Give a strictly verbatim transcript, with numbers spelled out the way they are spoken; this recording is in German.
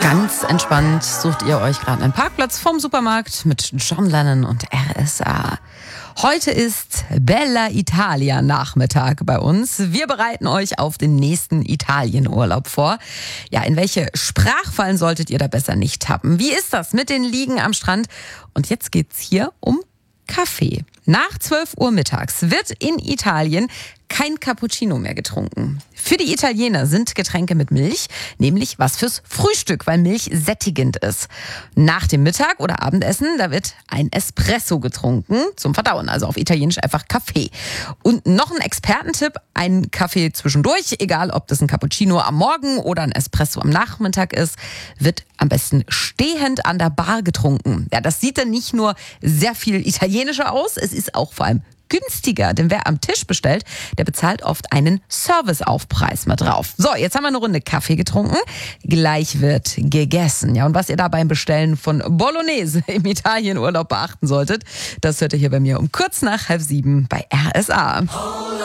Ganz entspannt sucht ihr euch gerade einen Parkplatz vom Supermarkt mit John Lennon und R S A. Heute ist Bella Italia Nachmittag bei uns. Wir bereiten euch auf den nächsten Italienurlaub vor. Ja, in welche Sprachfallen solltet ihr da besser nicht tappen? Wie ist das mit den Liegen am Strand? Und jetzt geht's hier um Kaffee. Nach zwölf Uhr mittags wird in Italien kein Cappuccino mehr getrunken. Für die Italiener sind Getränke mit Milch nämlich was fürs Frühstück, weil Milch sättigend ist. Nach dem Mittag- oder Abendessen, da wird ein Espresso getrunken zum Verdauen, also auf Italienisch einfach Kaffee. Und noch ein Expertentipp, ein Kaffee zwischendurch, egal ob das ein Cappuccino am Morgen oder ein Espresso am Nachmittag ist, wird am besten stehend an der Bar getrunken. Ja, das sieht dann nicht nur sehr viel italienischer aus, es ist auch vor allem günstiger, denn wer am Tisch bestellt, der bezahlt oft einen Serviceaufpreis mit drauf. So, jetzt haben wir eine Runde Kaffee getrunken. Gleich wird gegessen. Ja, und was ihr da beim Bestellen von Bolognese im Italienurlaub beachten solltet, das hört ihr hier bei mir um kurz nach halb sieben bei R S A.